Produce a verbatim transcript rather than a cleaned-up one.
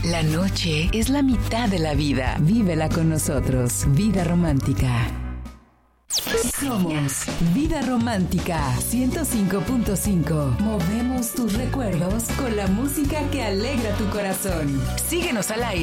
La noche es la mitad de la vida. Vívela con nosotros. Vida romántica. Somos Vida Romántica ciento cinco punto cinco. Movemos tus recuerdos con la música que alegra tu corazón. Síguenos al aire.